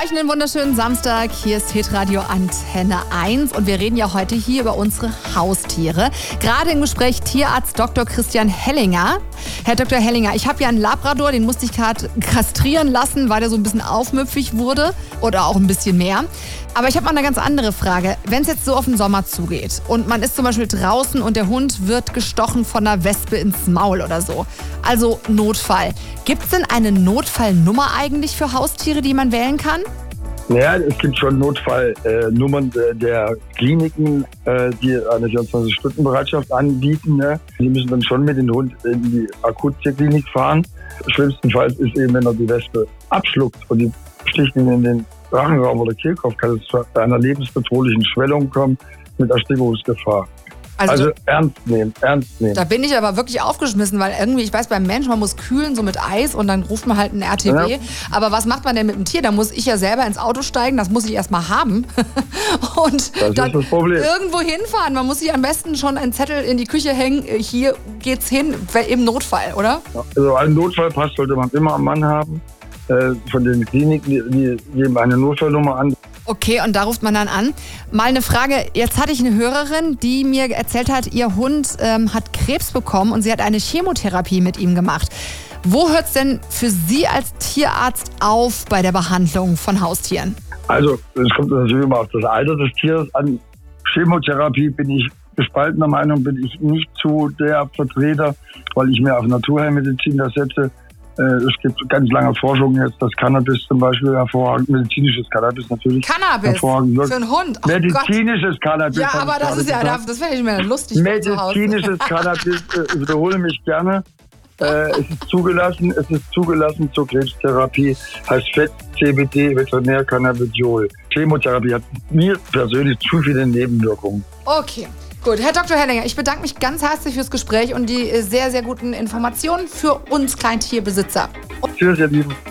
euch einen wunderschönen Samstag. Hier ist Hitradio Antenne 1 und wir reden ja heute hier über unsere Haustiere. Gerade im Gespräch Tierarzt Dr. Christian Hellinger. Herr Dr. Hellinger, ich habe ja einen Labrador, den musste ich gerade kastrieren lassen, weil der so ein bisschen aufmüpfig wurde oder auch ein bisschen mehr. Aber ich habe mal eine ganz andere Frage. Wenn es jetzt so auf den Sommer zugeht und man ist zum Beispiel draußen und der Hund wird gestochen von einer Wespe ins Maul oder so, also Notfall. Gibt es denn eine Notfallnummer eigentlich für Haustiere, die man wählen kann? Ja, es gibt schon Notfallnummern der Kliniken, die eine 24-Stunden-Bereitschaft anbieten. Ne? Die müssen dann schon mit dem Hund in die Akuttierklinik fahren. Schlimmstenfalls ist eben, wenn er die Wespe abschluckt und die sticht ihn in den Rachenraum oder Kehlkopf, kann es zu einer lebensbedrohlichen Schwellung kommen mit Erstickungsgefahr. Also ernst nehmen. Da bin ich aber wirklich aufgeschmissen, weil irgendwie, ich weiß, beim Mensch, man muss kühlen, so mit Eis und dann ruft man halt einen RTW. Ja. Aber was macht man denn mit dem Tier? Da muss ich ja selber ins Auto steigen, das muss ich erstmal haben. Und dann irgendwo hinfahren. Man muss sich am besten schon einen Zettel in die Küche hängen, hier geht's hin, im Notfall, oder? Also einen Notfallpass sollte man immer am Mann haben. Von den Kliniken, die geben eine Notfallnummer an. Okay, und da ruft man dann an. Mal eine Frage, jetzt hatte ich eine Hörerin, die mir erzählt hat, ihr Hund hat Krebs bekommen und sie hat eine Chemotherapie mit ihm gemacht. Wo hört es denn für Sie als Tierarzt auf bei der Behandlung von Haustieren? Also, es kommt natürlich immer auf das Alter des Tieres an. Chemotherapie bin ich gespaltener Meinung, bin ich nicht zu der Vertreter, weil ich mehr auf Naturheilmedizin das setze. Es gibt ganz lange Forschungen jetzt, dass Cannabis zum Beispiel hervorragend, medizinisches Cannabis natürlich. Cannabis? Für einen Hund? Oh medizinisches Gott. Cannabis. Ja, aber das ist ja, das wäre ich mir lustig. Medizinisches Cannabis, ich wiederhole mich gerne. Es ist zugelassen zur Krebstherapie, heißt FET, CBD, Veterinärcannabidiol. Chemotherapie hat mir persönlich zu viele Nebenwirkungen. Okay. Gut, Herr Dr. Hellinger, ich bedanke mich ganz herzlich fürs Gespräch und die sehr, sehr guten Informationen für uns Kleintierbesitzer. Tschüss, ihr Lieben.